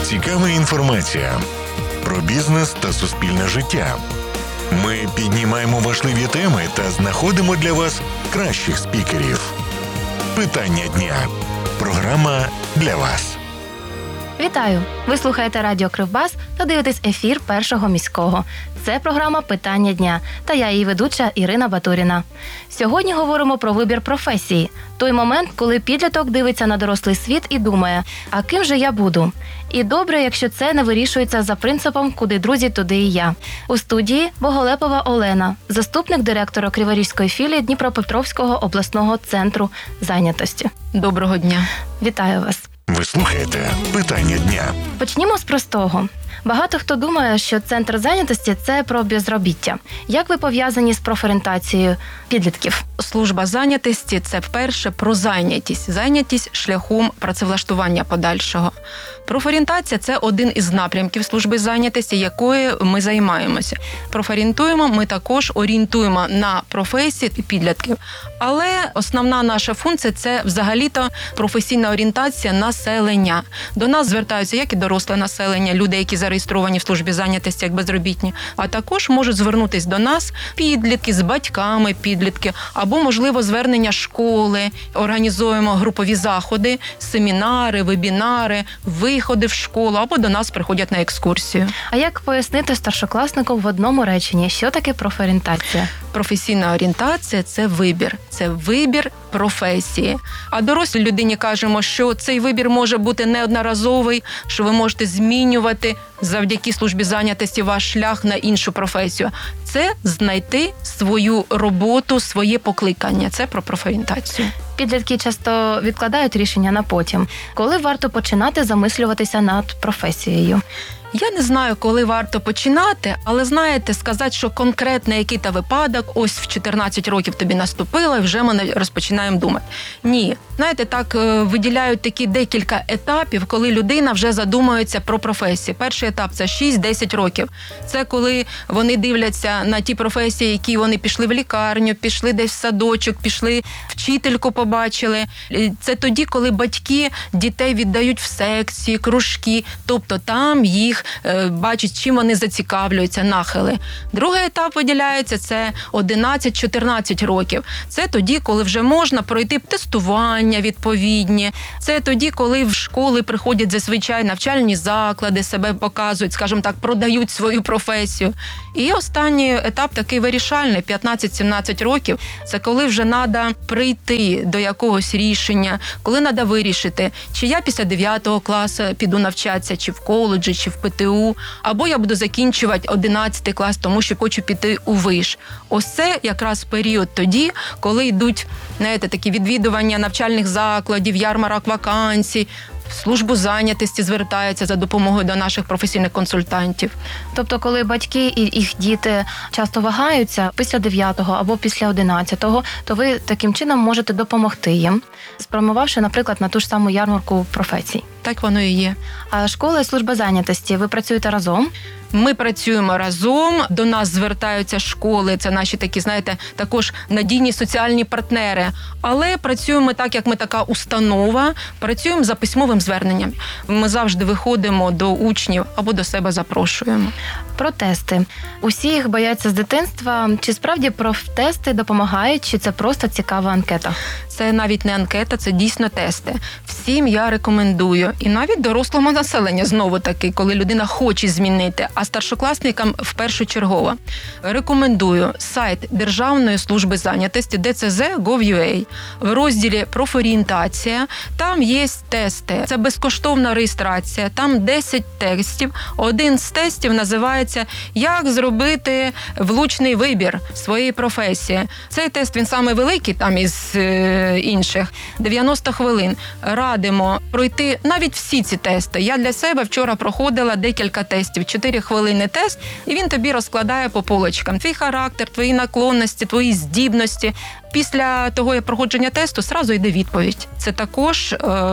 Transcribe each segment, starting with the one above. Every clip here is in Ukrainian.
цікава інформація про бізнес та суспільне життя. Ми піднімаємо важливі теми та знаходимо для вас кращих спікерів. Питання дня. Програма для вас. Вітаю! Ви слухаєте Радіо Кривбас та дивитесь ефір Першого міського. Це програма «Питання дня» та я її ведуча Ірина Батуріна. Сьогодні говоримо про вибір професії. Той момент, коли підліток дивиться на дорослий світ і думає, а ким же я буду? І добре, якщо це не вирішується за принципом «куди друзі, туди і я». У студії Боголепова Олена, заступник директора Криворізької філії Дніпропетровського обласного центру зайнятості. Доброго дня. Вітаю вас. Ви слухаєте «Питання дня». Почнімо з простого. Багато хто думає, що центр зайнятості – це про безробіття. Як ви пов'язані з профорієнтацією підлітків? Служба зайнятості – це вперше про зайнятість. Зайнятість шляхом працевлаштування подальшого. Профорієнтація – це один із напрямків служби зайнятості, якою ми займаємося. Профорієнтуємо, ми також орієнтуємо на професії підлітків. Але основна наша функція – це взагалі-то професійна орієнтація населення. До нас звертаються як і доросле населення, люди, які зареєстровані в службі зайнятості як безробітні, а також можуть звернутися до нас підлітки з батьками підлітки, або, можливо, звернення школи, організуємо групові заходи, семінари, вебінари, виходи в школу, або до нас приходять на екскурсію. А як пояснити старшокласнику в одному реченні, що таке профорієнтація? Професійна орієнтація – це вибір професії. А дорослій людині кажемо, що цей вибір може бути неодноразовий, що ви можете змінювати завдяки службі зайнятості ваш шлях на іншу професію. Це знайти свою роботу, своє покликання. Це про профорієнтацію. Підлітки часто відкладають рішення на потім. Коли варто починати замислюватися над професією? Я не знаю, коли варто починати, але, знаєте, сказати, що конкретно який-то випадок, ось в 14 років тобі наступило, і вже ми розпочинаємо думати. Ні. Знаєте, так виділяють такі декілька етапів, коли людина вже задумується про професію. Перший етап – це 6-10 років. Це коли вони дивляться на ті професії, які вони пішли в лікарню, пішли десь в садочок, пішли вчительку побачили. Це тоді, коли батьки дітей віддають в секції, кружки, тобто там їх бачать, чим вони зацікавлюються, нахили. Другий етап виділяється – це 11-14 років. Це тоді, коли вже можна пройти тестування відповідні. Це тоді, коли в школи приходять зазвичай навчальні заклади, себе показують, скажімо так, продають свою професію. І останній етап такий вирішальний – 15-17 років. Це коли вже треба прийти до якогось рішення, коли треба вирішити, чи я після 9 класу піду навчатися, чи в коледжі, чи в ПТУ, або я буду закінчувати 11 клас, тому що хочу піти у виш. Ось це якраз період тоді, коли йдуть, знаєте, такі відвідування навчальних закладів, ярмарок вакансій, в службу зайнятості звертаються за допомогою до наших професійних консультантів. Тобто, коли батьки і їх діти часто вагаються після 9-го або після 11-го, то ви таким чином можете допомогти їм, спрямувавши, наприклад, на ту ж саму ярмарку професій. Так воно і є. А школа і служба зайнятості, ви працюєте разом? Ми працюємо разом, до нас звертаються школи, це наші такі, знаєте, також надійні соціальні партнери. Але працюємо так, як ми така установа, працюємо за письмовим зверненням. Ми завжди виходимо до учнів або до себе запрошуємо. Про тести. Усі їх бояться з дитинства. Чи справді профтести допомагають, чи це просто цікава анкета? Це навіть не анкета, це дійсно тести. Всім я рекомендую. І навіть дорослому населенню, знову-таки, коли людина хоче змінити, а старшокласникам впершочергово. Рекомендую сайт Державної служби зайнятості dcz.gov.ua. В розділі «Профорієнтація» там є тести. Це безкоштовна реєстрація, там 10 тестів. Один з тестів називається «Як зробити влучний вибір своєї професії». Цей тест, він самий великий там із інших. 90 хвилин. Радимо пройти навіть всі ці тести. Я для себе вчора проходила декілька тестів. 4 хвилини тест, і він тобі розкладає по полочкам. Твій характер, твої наклонності, твої здібності. Після того, як проходження тесту, зразу йде відповідь. Це також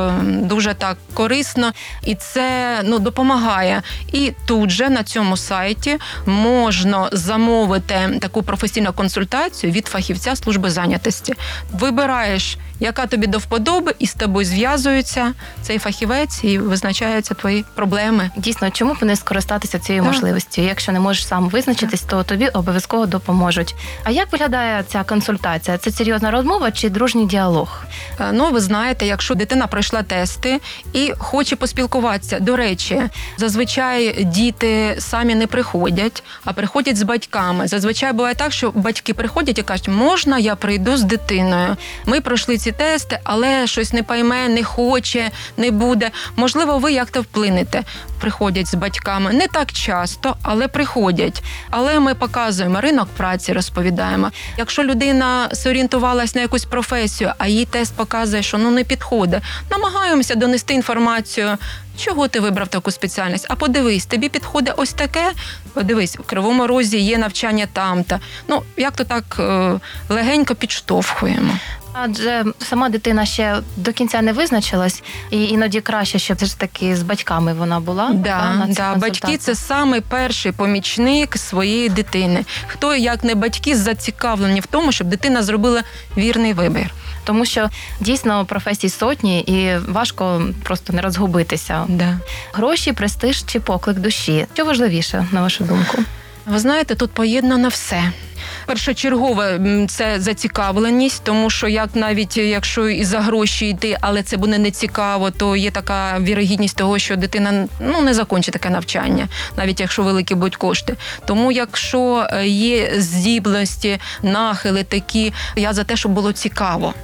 дуже так корисно, і це допомагає. І тут же на цьому сайті можна замовити таку професійну консультацію від фахівця служби зайнятості. Вибираєш, яка тобі до вподоби, і з тобою зв'язується цей фахівець і визначаються твої проблеми. Дійсно, чому б не скористатися цією Так. можливістю? Якщо не можеш сам визначитись, то тобі обов'язково допоможуть. А як виглядає ця консультація? Це серйозна розмова чи дружній діалог? Ну, ви знаєте, якщо дитина пройшла тести і хоче поспілкуватися, до речі, зазвичай діти самі не приходять, а приходять з батьками. Зазвичай буває так, що батьки приходять і кажуть, можна я прийду з дитиною? Ми пройшли ці тести, але щось не пойме, не хоче, не буде. Можливо, ви як-то вплинете. Приходять з батьками. Не так часто, але приходять. Але ми показуємо ринок праці, розповідаємо. Якщо людина зорієнтувалась на якусь професію, а їй тест показує, що не підходить, намагаємося донести інформацію, чого ти вибрав таку спеціальність. А подивись, тобі підходить ось таке? Подивись, в Кривому Розі є навчання там-то. Як-то так легенько підштовхуємо. Адже сама дитина ще до кінця не визначилась, і іноді краще, щоб все ж таки з батьками вона була. На цих Да. Батьки – це консультаціях. самий перший помічник своєї дитини. Хто, як не батьки, зацікавлені в тому, щоб дитина зробила вірний вибір. Тому що дійсно професій сотні і важко просто не розгубитися. Да. Гроші, престиж чи поклик душі? Що важливіше, на вашу думку? Ви знаєте, тут поєднано все. Першочергове – це зацікавленість, тому що навіть якщо і за гроші йти, але це буде не цікаво, то є така вірогідність того, що дитина не закінчить таке навчання, навіть якщо великі будуть кошти. Тому якщо є здібності, нахили такі, я за те, щоб було цікаво.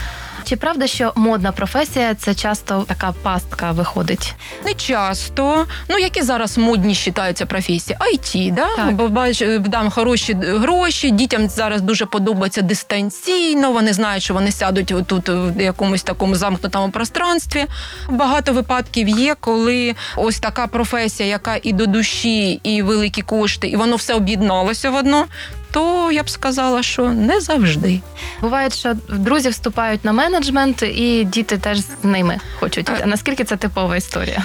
Чи правда, що модна професія – це часто така пастка виходить? Не часто. Які зараз модні вважаються професії? IT, да? Так. Бо дам хороші гроші, дітям зараз дуже подобається дистанційно, вони знають, що вони сядуть тут в якомусь такому замкнутому пространстві. Багато випадків є, коли ось така професія, яка і до душі, і великі кошти, і воно все об'єдналося в одно, то я б сказала, що не завжди. Буває, що друзі вступають на менеджмент, і діти теж з ними хочуть йти. Наскільки це типова історія?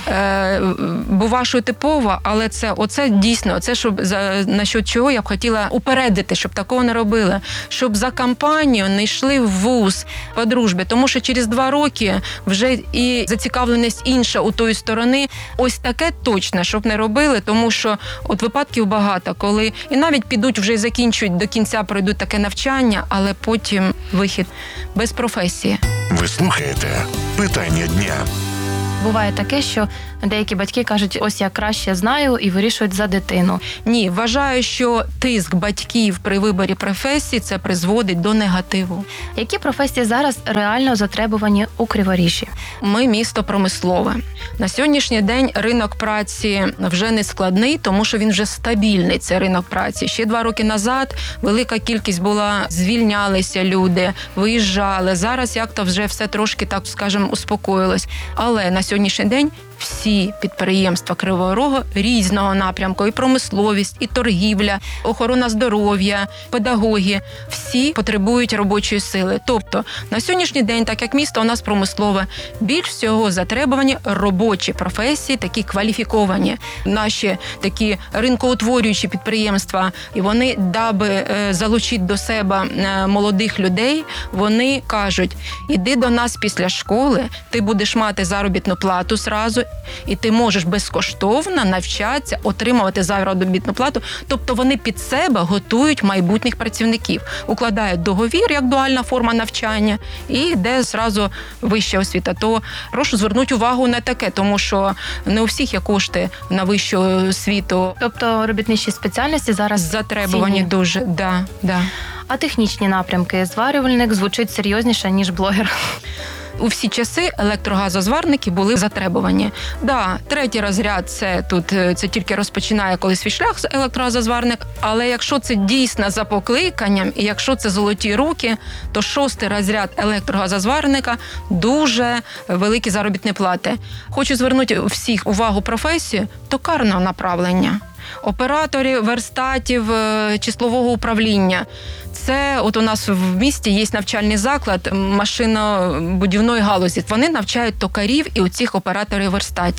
Бува, що типова, але оце дійсно, насчет чого я б хотіла упередити, щоб такого не робили. Щоб за компанію не йшли в вуз по дружбі, тому що через 2 роки вже і зацікавленість інша у тої сторони. Ось таке точно, щоб не робили, тому що випадків багато, коли і навіть підуть вже закінчують, до кінця пройдуть таке навчання, але потім вихід без професії. Ви слухаєте «Питання дня». Буває таке, що деякі батьки кажуть, ось я краще знаю, і вирішують за дитину. Ні, вважаю, що тиск батьків при виборі професії це призводить до негативу. Які професії зараз реально затребувані у Криворіжжі? Ми місто промислове. На сьогоднішній день ринок праці вже не складний, тому що він вже стабільний, це ринок праці. Ще 2 роки назад велика кількість була, звільнялися люди, виїжджали. Зараз як-то вже все трошки, так скажемо, успокоїлось. Але на сьогоднішній день всі підприємства Кривого Рогу різного напрямку, і промисловість, і торгівля, охорона здоров'я, педагоги, всі потребують робочої сили. Тобто на сьогоднішній день, так як місто у нас промислове, більш всього затребувані робочі професії, такі кваліфіковані. Наші такі ринкоутворюючі підприємства, і вони, даби залучити до себе молодих людей, вони кажуть, іди до нас після школи, ти будеш мати заробітну плату зразу, і ти можеш безкоштовно навчатися, отримувати заробітну плату. Тобто вони під себе готують майбутніх працівників, укладають договір як дуальна форма навчання і йде зразу вища освіта. То прошу звернути увагу на таке, тому що не у всіх є кошти на вищу освіту. Тобто робітничі спеціальності зараз Затребувані цінні. дуже, да. А технічні напрямки? Зварювальник звучить серйозніше, ніж блогер. У всі часи електрогазозварники були затребувані. Да, 3-й розряд це тільки розпочинає колись свій шлях електрогазозварник, але якщо це дійсно за покликанням і якщо це золоті руки, то 6-й розряд електрогазозварника дуже великі заробітні плати. Хочу звернути всіх увагу професію токарного направлення. Операторів верстатів числового управління. Це у нас в місті є навчальний заклад машинобудівної галузі. Вони навчають токарів і оцих операторів верстатів.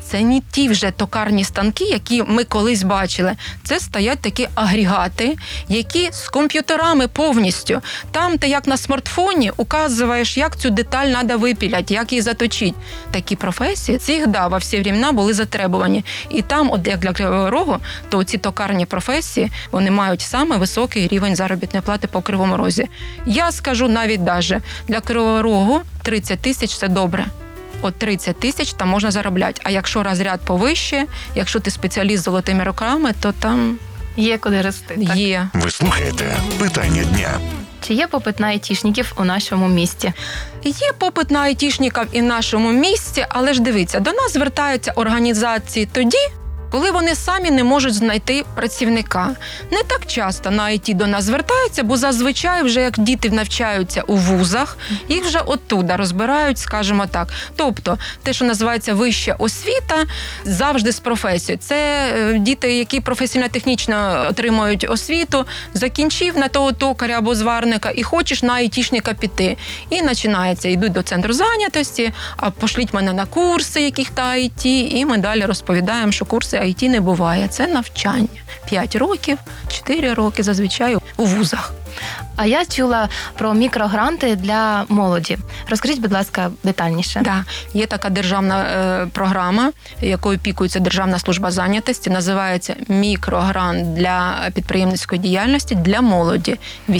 це не ті вже токарні станки, які ми колись бачили. Це стоять такі агрегати, які з комп'ютерами повністю. Там ти як на смартфоні указуєш, як цю деталь треба випіляти, як її заточити. Такі професії, ці во всі времена були затребувані. І там, от як для Кривого Рогу, то ці токарні професії, вони мають саме високий рівень заробітної плати по Кривому Розі. Я скажу навіть для Кривого Рогу 30 тисяч – це добре. От 30 тисяч там можна заробляти. А якщо розряд повище, якщо ти спеціаліст з золотими роками, то там Є куди рости. Так? є. Ви слухаєте «Питання дня». Чи є попит на айтішників у нашому місті? Є попит на айтішників і в нашому місті, але ж дивіться, до нас звертаються організації тоді, коли вони самі не можуть знайти працівника. Не так часто на ІТ до нас звертаються, бо зазвичай вже як діти навчаються у вузах, їх вже оттуда розбирають, скажімо так. Тобто те, що називається вища освіта, завжди з професією. Це діти, які професійно-технічно отримують освіту, закінчив на того токаря або зварника і хочеш на айтішника піти. І починається, йдуть до центру зайнятості, а пошліть мене на курси яких-то ІТ, і ми далі розповідаємо, що курси ІТ не буває. Це навчання. 5 років, 4 роки зазвичай у вузах. А я чула про мікрогранти для молоді. Розкажіть, будь ласка, детальніше. Да. Є така державна програма, якою опікується Державна служба зайнятості, називається «Мікрогрант для підприємницької діяльності для молоді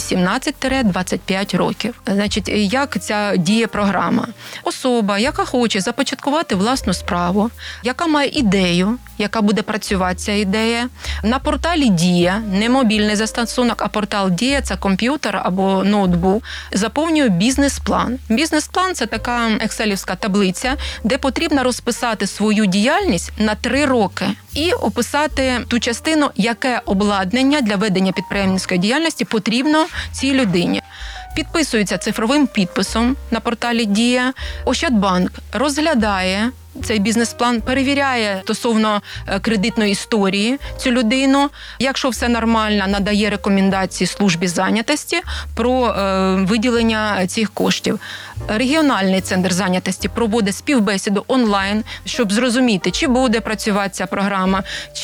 18-25 років». Значить, як ця діє програма? Особа, яка хоче започаткувати власну справу, яка має ідею, яка буде працювати ця ідея, на порталі «Дія», не мобільний застосунок, а портал «Дія» – це комп'ютер або ноутбук, заповнює бізнес-план. Бізнес-план – це така екселівська таблиця, де потрібно розписати свою діяльність на 3 роки і описати ту частину, яке обладнання для ведення підприємницької діяльності потрібно цій людині. Підписується цифровим підписом на порталі «Дія». Ощадбанк розглядає цей бізнес-план, перевіряє стосовно кредитної історії цю людину. Якщо все нормально, надає рекомендації службі зайнятості про виділення цих коштів. Регіональний центр зайнятості проводить співбесіду онлайн, щоб зрозуміти, чи буде працювати ця програма,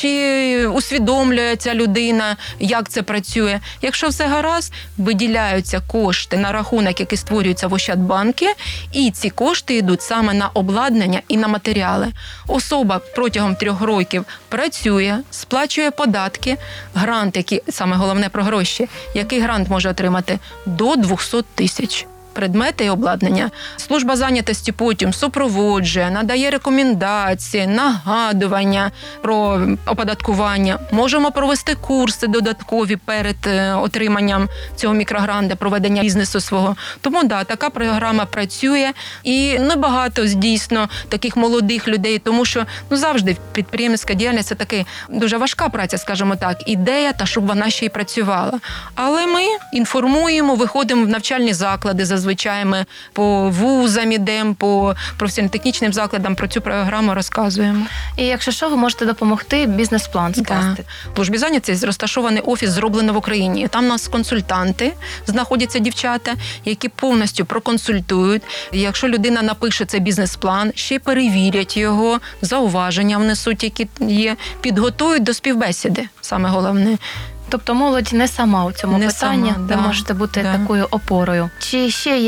чи усвідомлює ця людина, як це працює. Якщо все гаразд, виділяються кошти на рахунок, який створюється в Ощадбанку, і ці кошти йдуть саме на обладнання і на матеріали. Особа протягом 3 років працює, сплачує податки, грант, який, саме головне про гроші, який грант може отримати? До 200 тисяч. Предмети і обладнання. Служба зайнятості потім супроводжує, надає рекомендації, нагадування про оподаткування. Можемо провести курси додаткові перед отриманням цього мікрогранту, проведення бізнесу свого. Тому, така програма працює. І небагато, дійсно, таких молодих людей, тому що завжди підприємницька діяльність – це така дуже важка праця, скажімо так, ідея, та щоб вона ще й працювала. Але ми інформуємо, виходимо в навчальні заклади, зазвичай ми по вузам ідемо, по професійно-технічним закладам про цю програму розказуємо. І якщо що, ви можете допомогти бізнес-план скласти. В службі зайнятості розташований офіс «Зроблено в Україні». Там у нас консультанти, знаходяться дівчата, які повністю проконсультують. Якщо людина напише цей бізнес-план, ще перевірять його, зауваження внесуть, які є, підготують до співбесіди, саме головне. Тобто молодь не сама у цьому питанні, ви можете бути такою опорою. Чи ще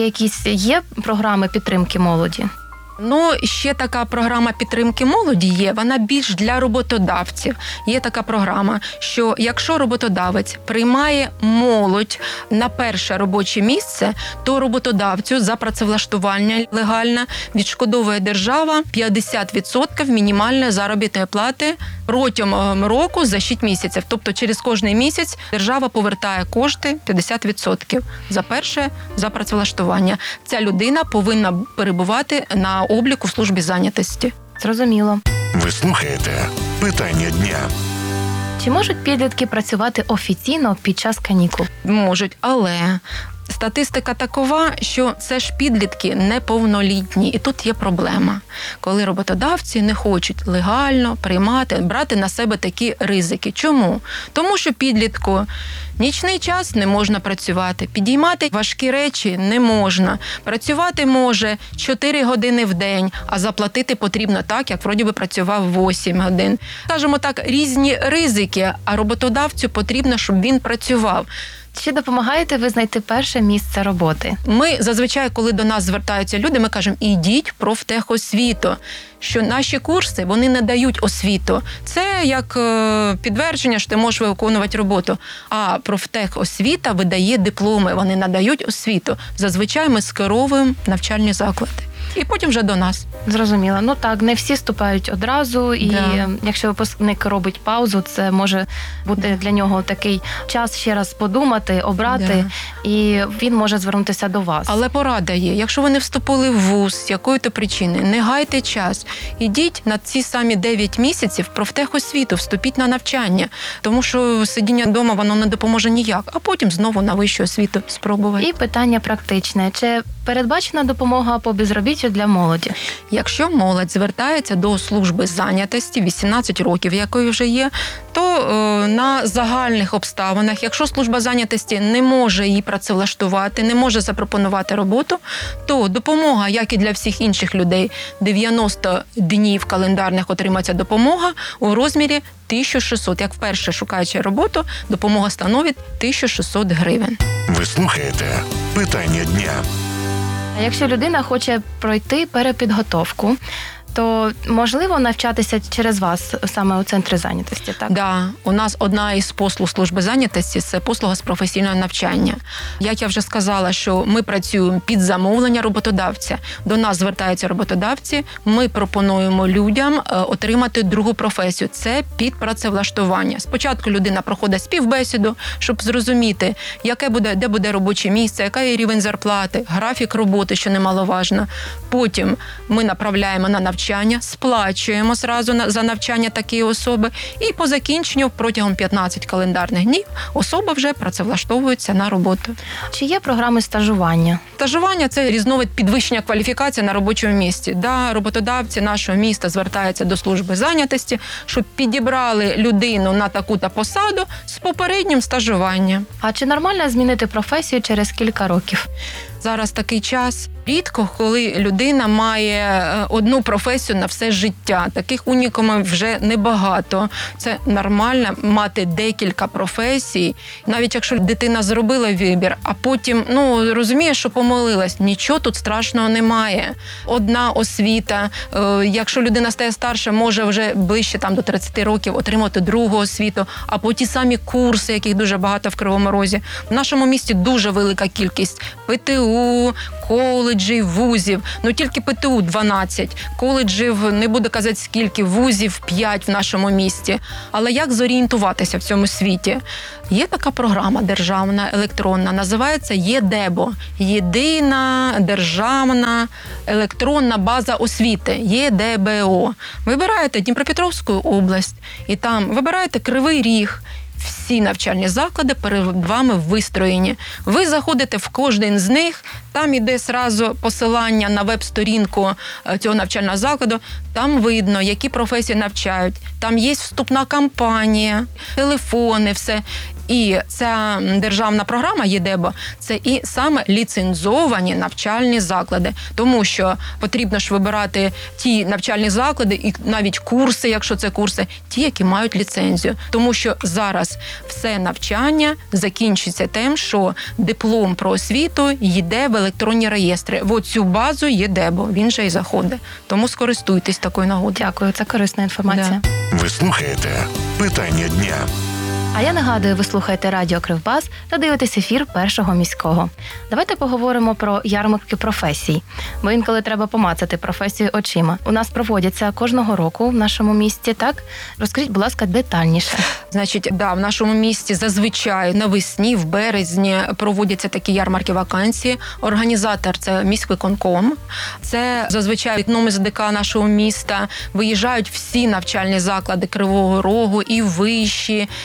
є програми підтримки молоді? Ще така програма підтримки молоді є, вона більш для роботодавців. Є така програма, що якщо роботодавець приймає молодь на перше робоче місце, то роботодавцю за працевлаштування легально відшкодовує держава 50% мінімальної заробітної плати протягом року за 6 місяців. Тобто через кожний місяць держава повертає кошти 50% за працевлаштування. Ця людина повинна перебувати на обліку в службі зайнятості. Зрозуміло. Ви слухаєте «Питання дня». Чи можуть підлітки працювати офіційно під час канікул? Можуть, але Статистика такова, що це ж підлітки неповнолітні. І тут є проблема, коли роботодавці не хочуть легально приймати, брати на себе такі ризики. Чому? Тому що підлітку нічний час не можна працювати, підіймати важкі речі не можна. Працювати може 4 години в день, а заплатити потрібно так, як вроді би працював 8 годин. Скажімо так, різні ризики, а роботодавцю потрібно, щоб він працював. Чи допомагаєте ви знайти перше місце роботи? Ми зазвичай, коли до нас звертаються люди, ми кажемо, ідіть в профтехосвіту, що наші курси, вони не дають освіту. Це як підтвердження, що ти можеш виконувати роботу. А профтехосвіта видає дипломи, вони надають освіту. Зазвичай ми скеровуємо навчальні заклади. І потім вже до нас. Зрозуміло. Ну так, не всі вступають одразу, і якщо випускник робить паузу, це може бути для нього такий час ще раз подумати, обрати, і він може звернутися до вас. Але порада є. Якщо ви не вступили в вуз з якої-то причини, не гайте час. Ідіть на ці самі 9 місяців в профтехосвіту, вступіть на навчання, тому що сидіння вдома, воно не допоможе ніяк, а потім знову на вищу освіту спробувати. І питання практичне. Чи передбачена допомога по безробіттю для молоді? Якщо молодь звертається до служби зайнятості, 18 років, якої вже є, то на загальних обставинах, якщо служба зайнятості не може її працевлаштувати, не може запропонувати роботу, то допомога, як і для всіх інших людей, 90 днів календарних отримається допомога у розмірі 1600. Як вперше шукаючи роботу, допомога становить 1600 гривень. Ви слухаєте «Питання дня». А якщо людина хоче пройти перепідготовку, то можливо навчатися через вас саме у центрі зайнятості, так? Да, у нас одна із послуг служби зайнятості – це послуга з професійного навчання. Як я вже сказала, що ми працюємо під замовлення роботодавця. До нас звертаються роботодавці, ми пропонуємо людям отримати другу професію – це підпрацевлаштування. Спочатку людина проходить співбесіду, щоб зрозуміти, де буде робоче місце, який є рівень зарплати, графік роботи, що немаловажно. Потім ми направляємо на навчання, сплачуємо зразу за навчання такої особи, і по закінченню протягом 15 календарних днів особа вже працевлаштовується на роботу. Чи є програми стажування? Стажування – це різновид підвищення кваліфікації на робочому місці. Да, роботодавці нашого міста звертаються до служби зайнятості, щоб підібрали людину на таку-то посаду з попереднім стажуванням. А чи нормально змінити професію через кілька років? Зараз такий час. Рідко, коли людина має одну професію на все життя. Таких унікумів вже небагато. Це нормально мати декілька професій. Навіть якщо дитина зробила вибір, а потім, розуміє, що помилилась, нічого тут страшного немає. Одна освіта. Якщо людина стає старша, може вже ближче до 30 років отримати другу освіту, або ті самі курси, яких дуже багато в Кривому Розі. В нашому місті дуже велика кількість ПТУ, коледжів, вузів. Тільки ПТУ 12, коледжів, не буду казати скільки, вузів 5 в нашому місті. Але як зорієнтуватися в цьому світі? Є така програма державна, електронна, називається ЄДЕБО. Єдина державна електронна база освіти, ЄДБО. Вибираєте Дніпропетровську область, і там вибираєте Кривий Ріг. Всі навчальні заклади перед вами вистроєні. Ви заходите в кожен з них, там іде зразу посилання на веб-сторінку цього навчального закладу, там видно, які професії навчають, там є вступна кампанія, телефони, все. І ця державна програма ЄДЕБО – це і саме ліцензовані навчальні заклади. Тому що потрібно ж вибирати ті навчальні заклади і навіть курси, якщо це курси, ті, які мають ліцензію. Тому що зараз все навчання закінчиться тим, що диплом про освіту йде в електронні реєстри. В оцю базу ЄДЕБО, він же і заходить. Тому скористуйтесь такою нагодою. Дякую, це корисна інформація. Да. Ви слухаєте «Питання дня». А я нагадую, ви слухаєте Радіо Кривбас та дивитесь ефір Першого міського. Давайте поговоримо про ярмарки професій. Бо інколи треба помацати професію очима. У нас проводяться кожного року в нашому місті, так? Розкажіть, будь ласка, детальніше. Значить, в нашому місті зазвичай навесні, в березні проводяться такі ярмарки вакансії. Організатор – це міськвиконком. Це зазвичай вікном СДК нашого міста виїжджають всі навчальні заклади Кривого Рогу, і вищі, і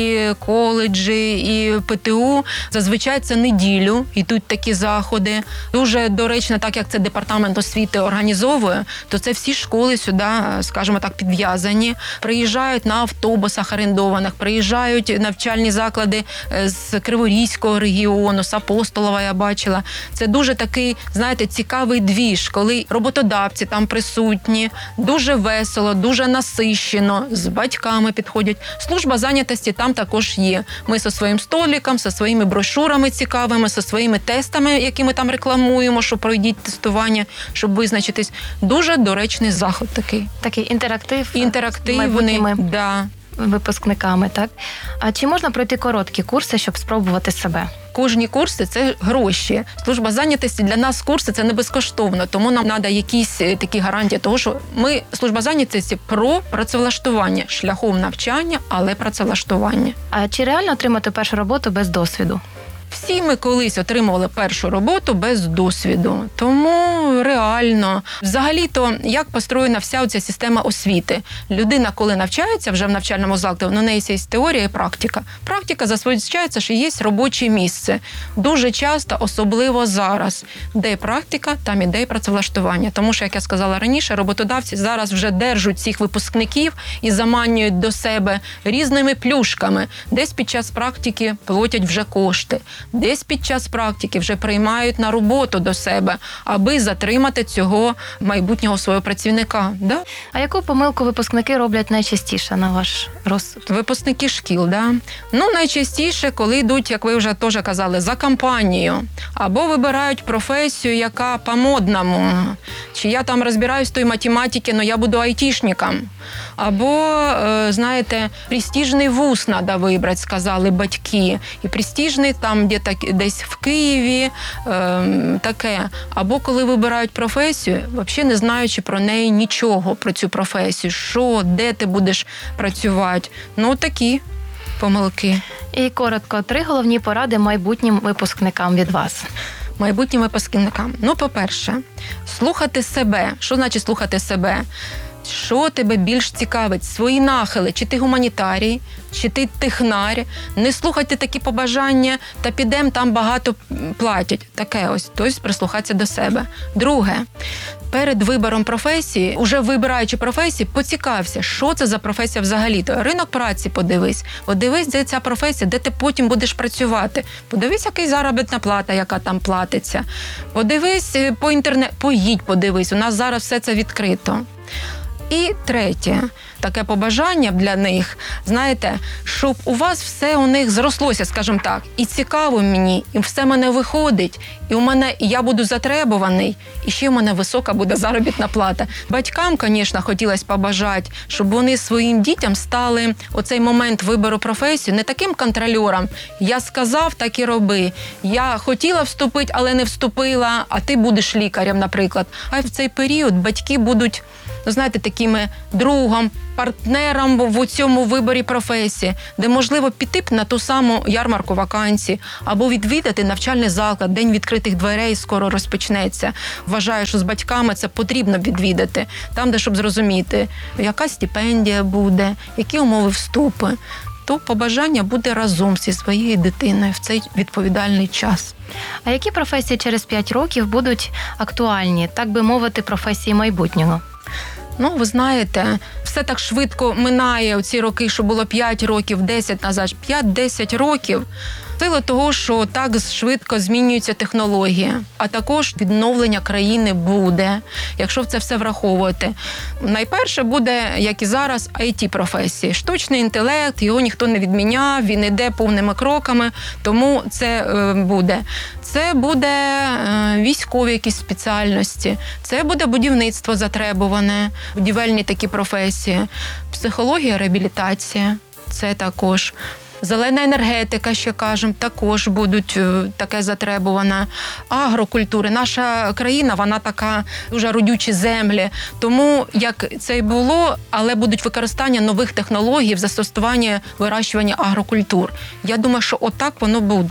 і коледжі, і ПТУ. Зазвичай це неділю йдуть такі заходи. Дуже доречно, так як це департамент освіти організовує, то це всі школи сюди, скажімо так, підв'язані. Приїжджають на автобусах орендованих, приїжджають навчальні заклади з Криворізького регіону, з Апостолова я бачила. Це дуже такий, знаєте, цікавий двіж, коли роботодавці там присутні, дуже весело, дуже насищено, з батьками підходять. Служба зайнятості там також є. Ми зі своїм столиком, зі своїми брошурами цікавими, зі своїми тестами, які ми там рекламуємо, що пройдіть тестування, щоб визначитись. Дуже доречний заход такий. Такий інтерактив. Інтерактивний, да. Випускниками, так? А чи можна пройти короткі курси, щоб спробувати себе? Кожні курси – це гроші. Служба зайнятості для нас курси – це не безкоштовно, тому нам треба якісь такі гарантії того, що ми, служба зайнятості, про працевлаштування, шляхом навчання, але працевлаштування. А чи реально отримати першу роботу без досвіду? Всі ми колись отримували першу роботу без досвіду, тому реально. Взагалі-то, як построєна вся оця система освіти? Людина, коли навчається вже в навчальному закладі, у неї є теорія і практика. Практика зазвичається, що є робоче місце. Дуже часто, особливо зараз, де практика, там іде і працевлаштування. Тому що, як я сказала раніше, роботодавці зараз вже держать цих випускників і заманюють до себе різними плюшками. Десь під час практики платять вже кошти. Десь під час практики вже приймають на роботу до себе, аби затримати цього майбутнього свого працівника. Да? А яку помилку випускники роблять найчастіше, на ваш розсуд? Випускники шкіл, да? Ну, найчастіше, коли йдуть, як ви вже теж казали, за компанію, або вибирають професію, яка по-модному. Чи я там розбираюсь в той математиці, але я буду айтішником. Або, знаєте, престижний вуз треба вибрати, сказали батьки. І престижний там десь в Києві, таке. Або коли вибирають професію, взагалі не знаючи про неї нічого, про цю професію. Що, де ти будеш працювати. Ну, такі помилки. І коротко, 3 головні поради майбутнім випускникам від вас. Майбутнім випускникам. Ну, по-перше, слухати себе. Що значить слухати себе? Що тебе більш цікавить? Свої нахили. Чи ти гуманітарій, чи ти технар. Не слухайте такі побажання, та підем, там багато платять. Таке ось. Тобто прислухатися до себе. Друге. Перед вибором професії, уже вибираючи професію, поцікався, що це за професія взагалі-то. Ринок праці подивись. Подивись, де ця професія, де ти потім будеш працювати. Подивись, яка заробітна плата, яка там платиться. Подивись по інтернету, поїдь, подивись. У нас зараз все це відкрито. І третє, таке побажання для них, знаєте, щоб у вас все у них зрослося, скажімо так, і цікаво мені, і все мене виходить, і я буду затребуваний, і ще в мене висока буде заробітна плата. Батькам, звісно, хотілося побажати, щоб вони своїм дітям стали оцей момент вибору професії не таким контрольором. Я сказав, так і роби. Я хотіла вступити, але не вступила, а ти будеш лікарем, наприклад. А в цей період батьки будуть, знаєте, такими другом, партнером в цьому виборі професії, де можливо піти б на ту саму ярмарку вакансій, або відвідати навчальний заклад, день відкритих дверей скоро розпочнеться. Вважаю, що з батьками це потрібно відвідати, там, де щоб зрозуміти, яка стипендія буде, які умови вступу. То побажання буде разом зі своєю дитиною в цей відповідальний час. А які професії через 5 років будуть актуальні, так би мовити, професії майбутнього? Ну, ви знаєте, все так швидко минає оці роки, що було 5 років, 10 назад, 5-10 років. Сила того, що так швидко змінюються технології, а також відновлення країни буде, якщо це все враховувати. Найперше буде, як і зараз, IT-професії. Штучний інтелект, його ніхто не відміняв, він йде повними кроками, тому це буде. Це буде військові якісь спеціальності, це буде будівництво затребуване, будівельні такі професії, психологія, реабілітація, це також. Зелена енергетика, ще кажемо, також будуть таке затребуване. Агрокультури. Наша країна, вона така дуже родючі землі. Тому, як це й було, але будуть використання нових технологій в застосуванні вирощування агрокультур. Я думаю, що отак воно буде.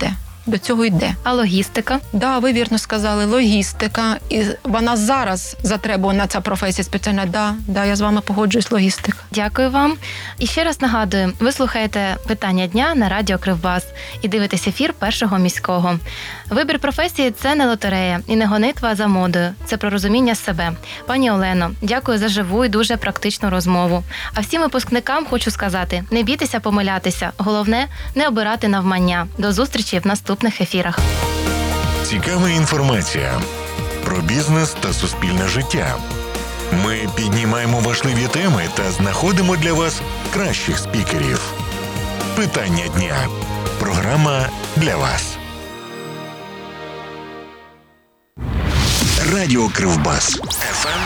до цього йде. А логістика? Да, ви вірно сказали, логістика. І вона зараз затребувана, ця професія спеціальна. Да, я з вами погоджуюсь, логістика. Дякую вам. І ще раз нагадую, ви слухаєте «Питання дня» на радіо Кривбас і дивитесь ефір Першого міського. Вибір професії – це не лотерея і не гонитва за модою. Це про розуміння себе. Пані Олено, дякую за живу і дуже практичну розмову. А всім випускникам хочу сказати, не бійтеся помилятися. Головне – не обирати навмання. До зустрічі в наступних ефірах. Цікава інформація про бізнес та суспільне життя. Ми піднімаємо важливі теми та знаходимо для вас кращих спікерів. Питання дня. Програма для вас. Радіо Кривбас. FM